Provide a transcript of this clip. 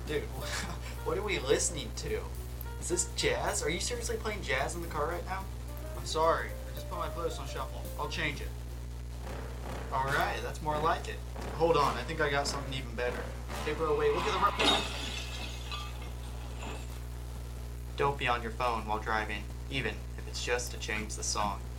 Dude, what are we listening to? Is this jazz? Are you seriously playing jazz in the car right now? I'm sorry. I just put my playlist on shuffle. I'll change it. Alright, that's more like it. Hold on, I think I got something even better. Hey bro, wait, look at the Don't be on your phone while driving, even if it's just to change the song.